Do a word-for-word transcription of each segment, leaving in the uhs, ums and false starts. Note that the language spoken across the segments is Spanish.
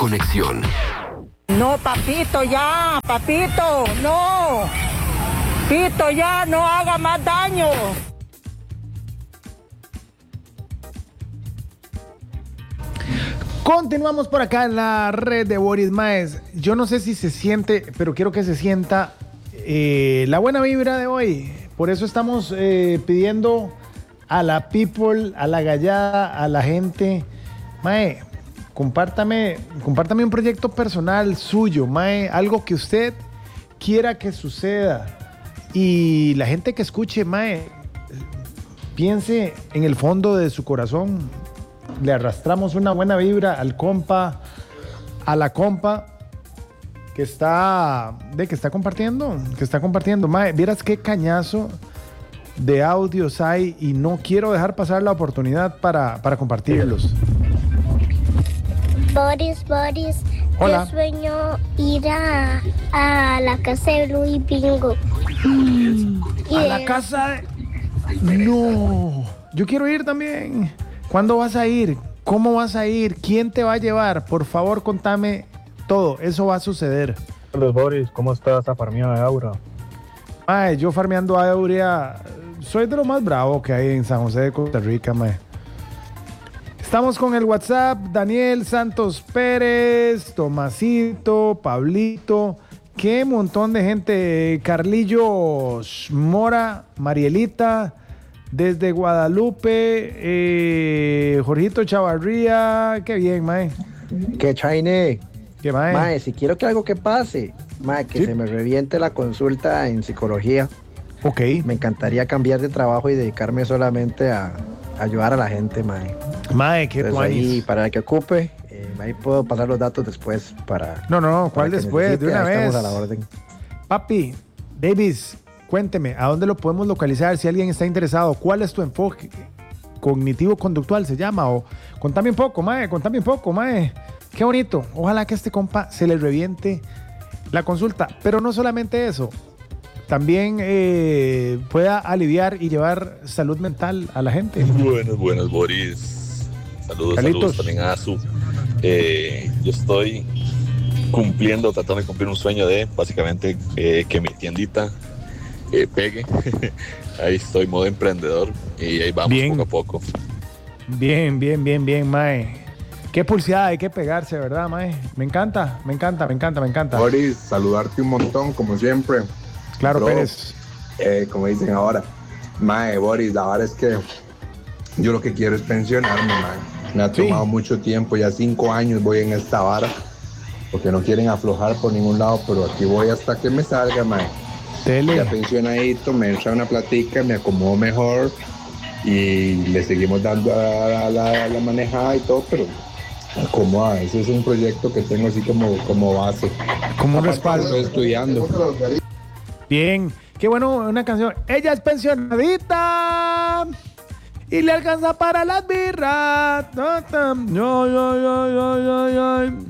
conexión. No, papito, ya, papito, no. Pito, ya, no haga más daño. Continuamos por acá en la red de Boris Maes. Yo no sé si se siente, pero quiero que se sienta eh, la buena vibra de hoy. Por eso estamos eh, pidiendo a la people, a la gallada, a la gente. Mae, compártame, compártame un proyecto personal suyo, Mae, algo que usted quiera que suceda. Y la gente que escuche, Mae, piense en el fondo de su corazón. Le arrastramos una buena vibra al compa, a la compa que está, de que está compartiendo, que está compartiendo. Mae, vieras qué cañazo de audios hay y no quiero dejar pasar la oportunidad para, para compartirlos. Boris, Boris, hola. Yo sueño ir a, a la casa de Luis Bingo. A de... la casa de... No, yo quiero ir también. ¿Cuándo vas a ir? ¿Cómo vas a ir? ¿Quién te va a llevar? Por favor, contame todo. Eso va a suceder. Hola, Boris. ¿Cómo estás? A farmear de Aura. Mae, yo farmeando a Aurea soy de lo más bravo que hay en San José de Costa Rica, mae. Estamos con el WhatsApp. Daniel Santos Pérez, Tomasito, Pablito. Qué montón de gente. Carlillos Mora, Marielita. Desde Guadalupe, eh, Jorgito Chavarría, qué bien, mae. Que Chaine. ¿Qué, mae? Mae, si quiero que algo que pase, mae, que ¿sí? Se me reviente la consulta en psicología. Ok. Me encantaría cambiar de trabajo y dedicarme solamente a, a ayudar a la gente, mae. Mae, qué Entonces, ahí, para el que ocupe, eh, ahí puedo pasar los datos después para... No, no, ¿cuál después? De una vez. Estamos a la orden. Papi, Davis, cuénteme, ¿a dónde lo podemos localizar si alguien está interesado? ¿Cuál es tu enfoque? Cognitivo-conductual se llama. O contame un poco, mae, contame un poco, mae. Qué bonito. Ojalá que a este compa se le reviente la consulta. Pero no solamente eso. También eh, pueda aliviar y llevar salud mental a la gente. Buenas, buenas, Boris. Saludos, Calitos. saludos también a Azu. Eh, yo estoy cumpliendo, tratando de cumplir un sueño de, básicamente, eh, que mi tiendita Eh, pegue. Ahí estoy, modo emprendedor, y ahí vamos bien. Poco a poco. Bien, bien, bien, bien, mae. Qué pulseada, hay que pegarse, ¿verdad, mae? Me encanta, me encanta, me encanta, me encanta. Boris, saludarte un montón, como siempre. Claro, Bro, Pérez. Eh, como dicen ahora, mae, Boris, la verdad es que yo lo que quiero es pensionarme, mae. Me ha tomado sí. mucho tiempo, ya cinco años voy en esta vara, porque no quieren aflojar por ningún lado, pero aquí voy hasta que me salga, mae. Tele. Ya pensionadito, me entra una platica, me acomodo mejor y le seguimos dando a la, la, la manejada y todo, pero acomodada. Ese es un proyecto que tengo así como, como base. Como un respaldo. Estoy estudiando. Bien, qué bueno, una canción. Ella es pensionadita y le alcanza para las birras. No, no, no, no, no, no.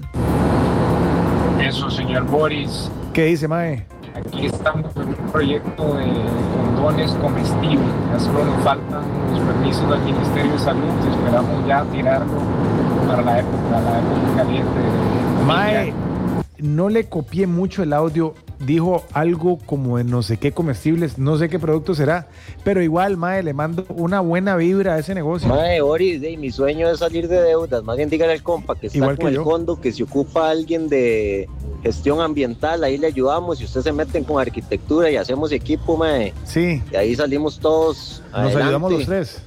Eso, señor Boris. ¿Qué dice, mae? Aquí estamos en un proyecto de condones comestibles. Ya solo nos faltan los permisos del Ministerio de Salud y esperamos ya tirarlo para la época, la época caliente. Mae, no le copié mucho el audio. Dijo algo como de no sé qué comestibles, no sé qué producto será, pero igual, mae, le mando una buena vibra a ese negocio. Mae, Boris, hey, mi sueño es salir de deudas. Más bien dígale al compa que está igual con que el yo. Fondo, que si ocupa alguien de gestión ambiental, ahí le ayudamos. Si usted se meten con arquitectura y hacemos equipo, mae. Sí. Y ahí salimos todos. Nos adelante. ayudamos los tres.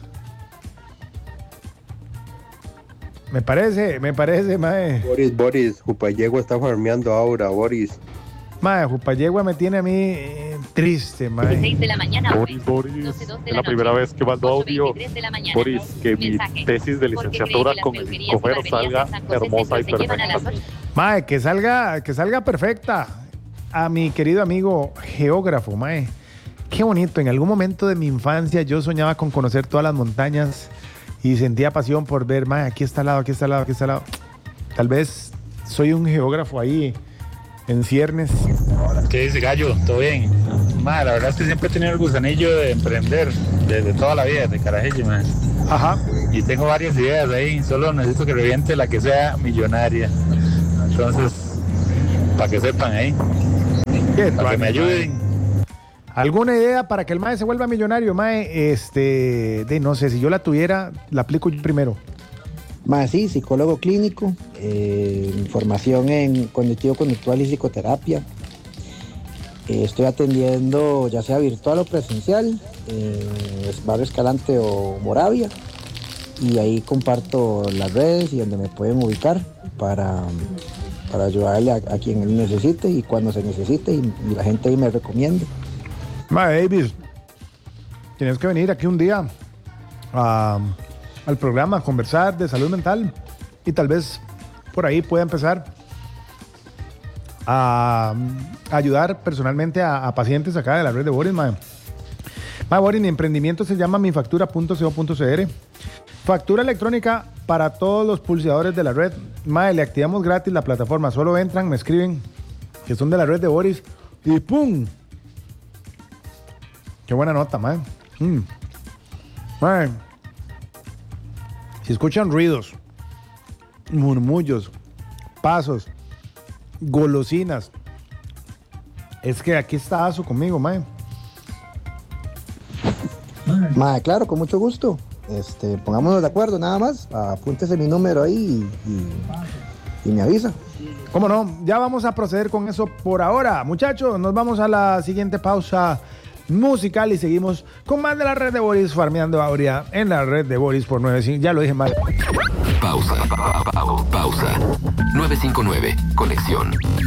Me parece, me parece, mae. Boris, Boris, Jupayegua está farmeando ahora, Boris. Mae, Jupayegua me tiene a mí eh, triste, mae. seis de la mañana. Boris, Boris, es la, la primera vez que mando audio. Boris, que mi tesis de licenciatura con el comer salga hermosa y perfecta. Mae, que salga, que salga perfecta. A mi querido amigo geógrafo, mae. Qué bonito. En algún momento de mi infancia yo soñaba con conocer todas las montañas y sentía pasión por ver, mae, aquí está al lado, aquí está al lado, aquí está al lado. Tal vez soy un geógrafo ahí en ciernes. ¿Qué dice, Gallo? ¿Todo bien? Ma, la verdad es que siempre he tenido el gusanillo de emprender desde toda la vida, desde carajillo, man. Ajá. Y tengo varias ideas ahí, solo necesito que reviente la que sea millonaria. Entonces, para que sepan ahí, para que me ayuden. ¿Alguna idea para que el mae se vuelva millonario, mae? Este, de, no sé, si yo la tuviera, la aplico yo primero. Mae, sí, psicólogo clínico, eh, formación en cognitivo conductual y psicoterapia. Eh, estoy atendiendo ya sea virtual o presencial, eh, Barrio Escalante o Moravia. Y ahí comparto las redes y donde me pueden ubicar para, para ayudarle a, a quien él necesite y cuando se necesite y, y la gente ahí me recomiende. Mae, Davis, tienes que venir aquí un día a, al programa a conversar de salud mental y tal vez por ahí pueda empezar a, a ayudar personalmente a, a pacientes acá de la red de Boris, mae. Mae, Boris, mi emprendimiento se llama mifactura punto co punto cr. Factura electrónica para todos los pulseadores de la red. Mae, le activamos gratis la plataforma. Solo entran, me escriben que son de la red de Boris y ¡pum! Qué buena nota, mae. Mm. Mae, si escuchan ruidos, murmullos, pasos, golosinas, es que aquí está Azu conmigo, mae. Mae, claro, con mucho gusto. Este, pongámonos de acuerdo, nada más. Apúntese mi número ahí y, y, y me avisa. ¿Cómo no? Ya vamos a proceder con eso por ahora. Muchachos, nos vamos a la siguiente pausa musical y seguimos con más de la red de Boris, farmeando Aurea en la red de Boris por nueve cinco. Ya lo dije mal. Pausa, pa, pa, pa, pausa. nueve cinco nueve, conexión.